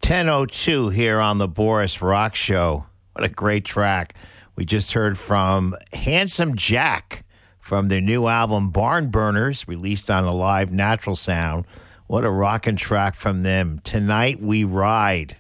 10:02 here on the Boris Rock Show. What a great track. We just heard from Handsome Jack from their new album Barn Burners, released on Alive Natural Sound. What a rockin' track from them. Tonight We Ride.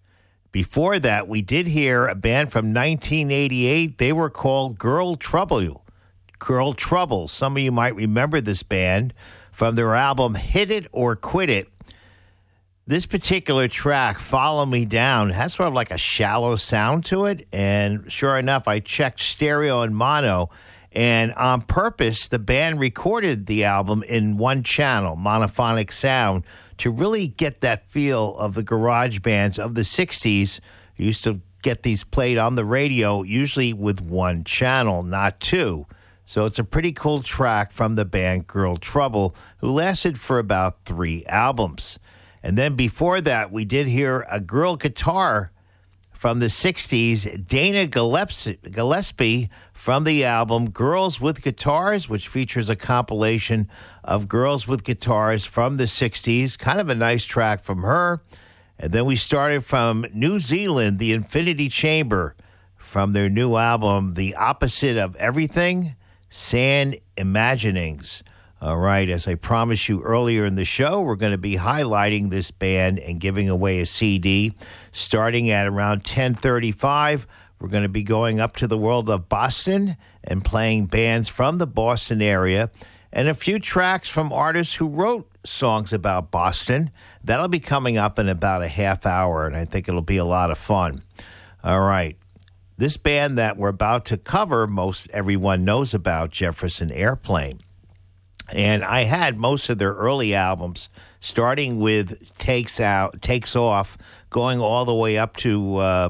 Before that, we did hear a band from 1988. They were called Girl Trouble. Girl Trouble. Some of you might remember this band from their album Hit It or Quit It. This particular track, Follow Me Down, has sort of like a shallow sound to it. And sure enough, I checked stereo and mono. And on purpose, the band recorded the album in one channel, monophonic sound, to really get that feel of the garage bands of the 60s. You used to get these played on the radio, usually with one channel, not two. So it's a pretty cool track from the band Girl Trouble, who lasted for about 3 albums. And then before that, we did hear a girl guitar from the 60s, Dana Gillespie, from the album Girls with Guitars, which features a compilation of girls with guitars from the 60s. Kind of a nice track from her. And then we started from New Zealand, the Infinity Chamber, from their new album, The Opposite of Everything, Sand Imaginings. All right, as I promised you earlier in the show, we're going to be highlighting this band and giving away a CD. Starting at around 10:35, we're going to be going up to the world of Boston and playing bands from the Boston area and a few tracks from artists who wrote songs about Boston. That'll be coming up in about a half hour, and I think it'll be a lot of fun. All right. This band that we're about to cover, most everyone knows about, Jefferson Airplane. And I had most of their early albums, starting with Takes Off, going all the way up to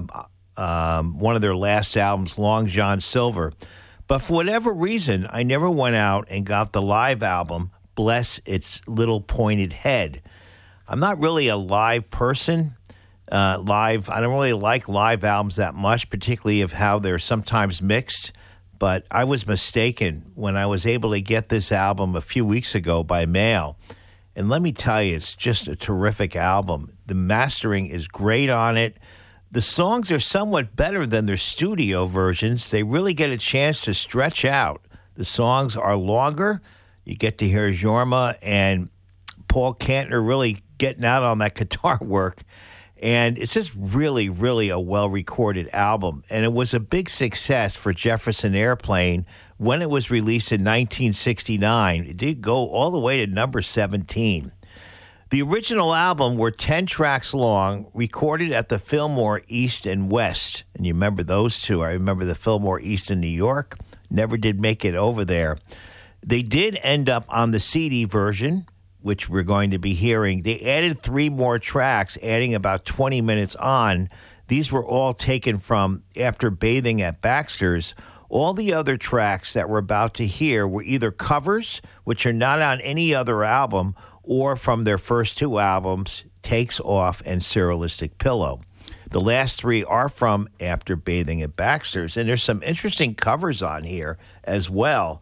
one of their last albums, Long John Silver. But for whatever reason, I never went out and got the live album, Bless Its Little Pointed Head. I'm not really a live person. I don't really like live albums that much, particularly of how they're sometimes mixed. But I was mistaken when I was able to get this album a few weeks ago by mail. And let me tell you, it's just a terrific album. The mastering is great on it. The songs are somewhat better than their studio versions. They really get a chance to stretch out. The songs are longer. You get to hear Jorma and Paul Kantner really getting out on that guitar work. And it's just really, really a well-recorded album. And it was a big success for Jefferson Airplane when it was released in 1969. It did go all the way to number 17. The original album were 10 tracks long, recorded at the Fillmore East and West. And you remember those two. I remember the Fillmore East in New York. Never did make it over there. They did end up on the CD version, which we're going to be hearing. They added 3 more tracks, adding about 20 minutes on. These were all taken from After Bathing at Baxter's. All the other tracks that we're about to hear were either covers, which are not on any other album, or from their first 2 albums, Takes Off and Surrealistic Pillow. The last 3 are from After Bathing at Baxter's, and there's some interesting covers on here as well.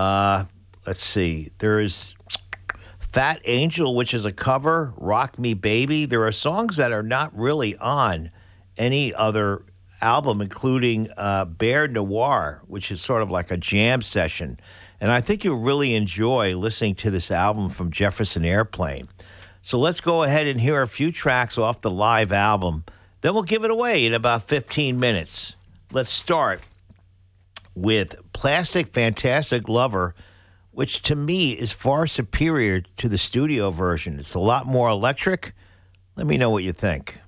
Let's see. There's Fat Angel, which is a cover, Rock Me Baby. There are songs that are not really on any other album, including Bear Noir, which is sort of like a jam session. And I think you'll really enjoy listening to this album from Jefferson Airplane. So let's go ahead and hear a few tracks off the live album. Then we'll give it away in about 15 minutes. Let's start with Plastic Fantastic Lover, which to me is far superior to the studio version. It's a lot more electric. Let me know what you think.